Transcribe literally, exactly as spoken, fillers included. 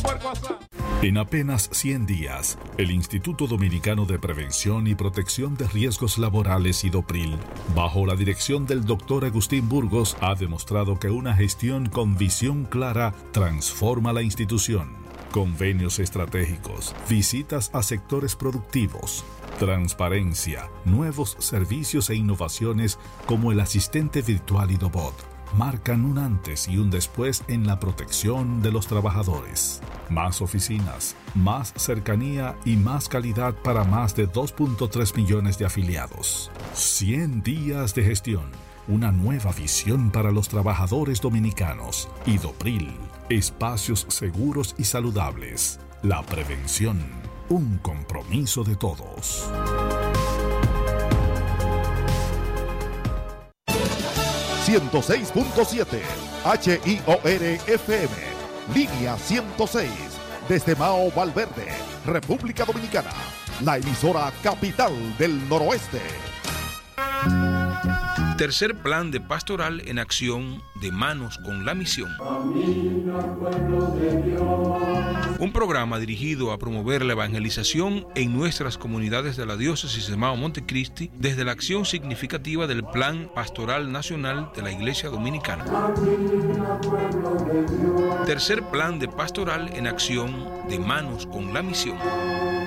puerco asado. En apenas cien días, el Instituto Dominicano de Prevención y Protección de Riesgos Laborales IDOPRIL, bajo la dirección del doctor Agustín Burgos, ha demostrado que una gestión con visión clara transforma la institución. Convenios estratégicos, visitas a sectores productivos, transparencia, nuevos servicios e innovaciones como el asistente virtual IDOBOT marcan un antes y un después en la protección de los trabajadores. Más oficinas, más cercanía y más calidad para más de dos punto tres millones de afiliados. cien días de gestión. Una nueva visión para los trabajadores dominicanos. IDOPRIL. Espacios seguros y saludables. La prevención. Un compromiso de todos. ciento seis punto siete H I O R F M, línea ciento seis, desde Mao Valverde, República Dominicana, la emisora capital del noroeste. Tercer plan de pastoral en acción de Manos con la Misión. Un programa dirigido a promover la evangelización en nuestras comunidades de la diócesis de Mao Montecristi desde la acción significativa del Plan Pastoral Nacional de la Iglesia Dominicana. Tercer plan de pastoral en acción de Manos con la Misión.